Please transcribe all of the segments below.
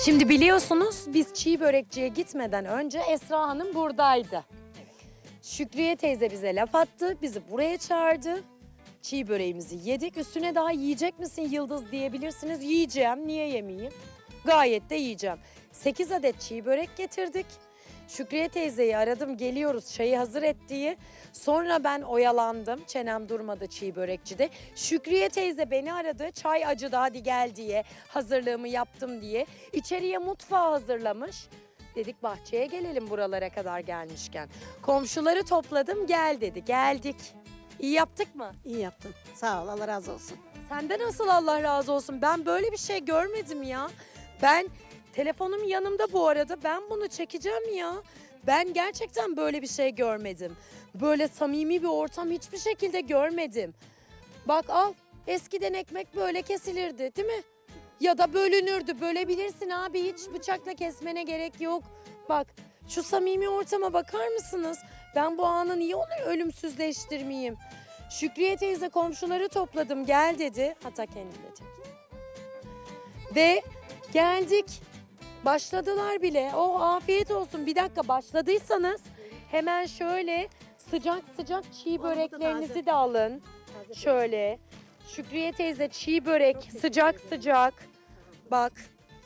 Şimdi biliyorsunuz biz çiğ börekçiye gitmeden önce Esra Hanım buradaydı. Şükriye teyze bize laf attı, bizi buraya çağırdı. Çiğ böreğimizi yedik. Üstüne daha yiyecek misin Yıldız diyebilirsiniz. Yiyeceğim, niye yemeyeyim? Gayet de yiyeceğim. 8 adet çiğ börek getirdik. Şükriye teyzeyi aradım, geliyoruz çayı hazır et diye. Sonra ben oyalandım, çenem durmadı çiğ börekçide. Şükriye teyze beni aradı, çay acıdı hadi gel diye, hazırlığımı yaptım diye. İçeriye mutfağı hazırlamış. Dedik bahçeye gelelim buralara kadar gelmişken. Komşuları topladım gel dedi, geldik. İyi yaptık mı? İyi yaptın. Sağ ol, Allah razı olsun. Senden nasıl Allah razı olsun? Ben böyle bir şey görmedim ya. Ben telefonum yanımda bu arada. Ben bunu çekeceğim ya. Ben gerçekten böyle bir şey görmedim. Böyle samimi bir ortam hiçbir şekilde görmedim. Bak al, eskiden ekmek böyle kesilirdi değil mi? Ya da bölünürdü. Bölebilirsin abi, hiç bıçakla kesmene gerek yok. Bak şu samimi ortama bakar mısınız? Ben bu anı niye onu ölümsüzleştirmeyeyim? Şükriye teyze komşuları topladım gel dedi. Hatta kendim de çek. Ve geldik. Başladılar bile. Oh afiyet olsun. Bir dakika başladıysanız hemen şöyle sıcak sıcak çiğ böreklerinizi de alın. Şöyle. Şükriye teyze çiğ börek sıcak sıcak. Bak.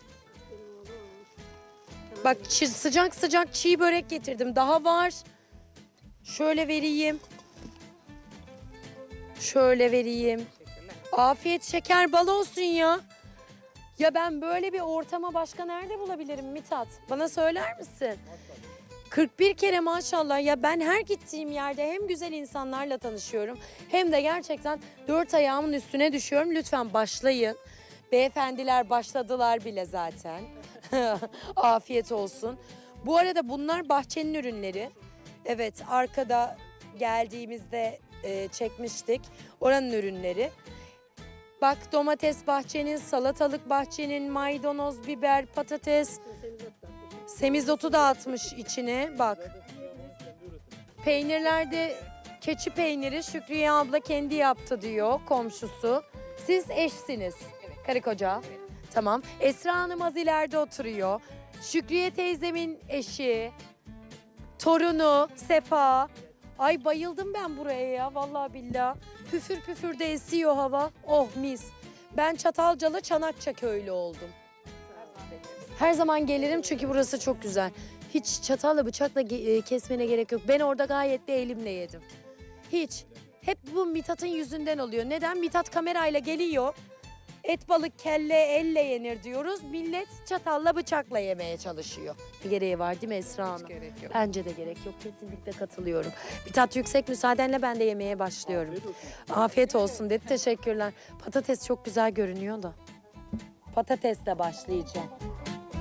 Bak sıcak sıcak çiğ börek getirdim. Daha var. Şöyle vereyim. Şöyle vereyim. Afiyet şeker bal olsun ya. Ya ben böyle bir ortama başka nerede bulabilirim Mithat? Bana söyler misin? 41 kere maşallah ya, ben her gittiğim yerde hem güzel insanlarla tanışıyorum hem de gerçekten 4 ayağımın üstüne düşüyorum. Lütfen başlayın. Beyefendiler başladılar bile zaten. Afiyet olsun. Bu arada bunlar bahçenin ürünleri. Evet, arkada geldiğimizde çekmiştik. Oranın ürünleri. Bak domates bahçenin, salatalık bahçenin, maydanoz, biber, patates. Semizotu da atmış içine bak. Peynirlerde keçi peyniri Şükriye abla kendi yaptı diyor komşusu. Siz eşsiniz. Karı koca. Tamam. Esra Hanım az ileride oturuyor. Şükriye teyzemin eşi, torunu Sefa. Ay bayıldım ben buraya ya vallahi billahi. Püfür püfür de esiyor hava. Oh mis. Ben Çatalcalı Çanakça köylü oldum. Her zaman gelirim çünkü burası çok güzel. Hiç çatalla bıçakla kesmene gerek yok. Ben orada gayet de elimle yedim. Hiç. Hep bu Mithat'ın yüzünden oluyor. Neden? Mithat kamerayla geliyor. Et balık kelle elle yenir diyoruz. Millet çatalla bıçakla yemeye çalışıyor. Bir gereği var değil mi Esra Hanım? Hiç gerek yok. Bence de gerek yok. Kesinlikle katılıyorum. Bir tat yüksek, müsaadenle ben de yemeye başlıyorum. Afiyet olsun dedi. Teşekkürler. Patates çok güzel görünüyor da. Patatesle başlayacağım.